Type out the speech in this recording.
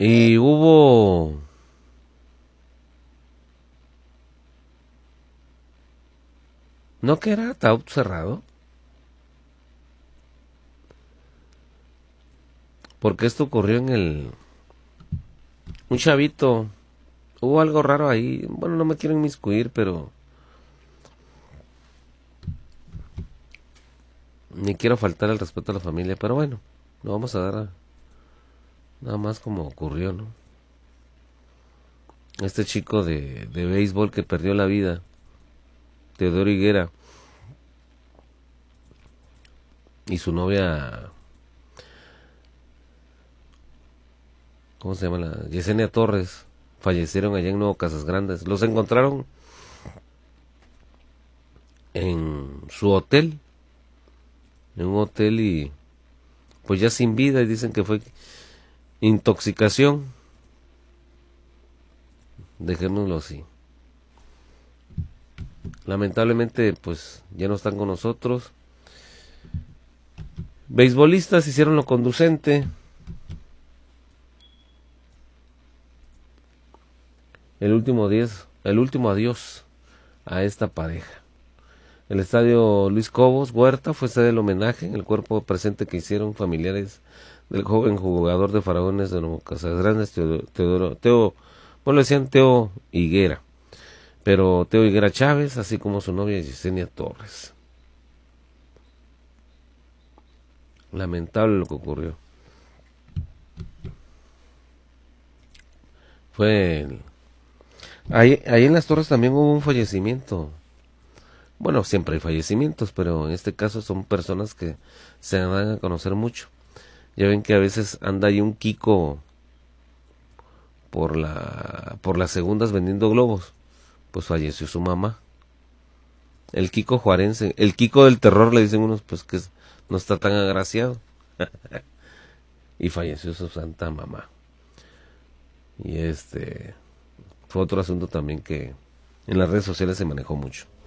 Y hubo... ¿No que era ataúd cerrado? Porque esto ocurrió en el... Un chavito. Hubo algo raro ahí. Bueno, no me quiero inmiscuir, pero... Ni quiero faltar el respeto a la familia, pero bueno, lo vamos a dar nada más como ocurrió, ¿no? Este chico de béisbol que perdió la vida, Teodoro Higuera, y su novia, ¿cómo se llama? Yesenia Torres, fallecieron allá en Nuevo Casas Grandes. Los encontraron en su hotel, en un hotel, y pues ya sin vida, y dicen que fue intoxicación. Dejémoslo así. Lamentablemente pues ya no están con nosotros. Beisbolistas hicieron lo conducente. El último adiós a esta pareja. El estadio Luis Cobos Huerta fue sede del homenaje en el cuerpo presente que hicieron familiares del joven jugador de Faraones de Nuevo Casas Grandes, bueno, le decían Teo Higuera, pero Teo Higuera Chávez, así como su novia Yesenia Torres. Lamentable lo que ocurrió. Ahí en Las Torres también hubo un fallecimiento. Bueno, siempre hay fallecimientos, pero en este caso son personas que se dan a conocer mucho. Ya ven que a veces anda ahí un Kiko por las segundas vendiendo globos. Pues falleció su mamá. El Kiko juarense, el Kiko del terror, le dicen unos, pues que no está tan agraciado. Y falleció su santa mamá. Y fue otro asunto también que en las redes sociales se manejó mucho.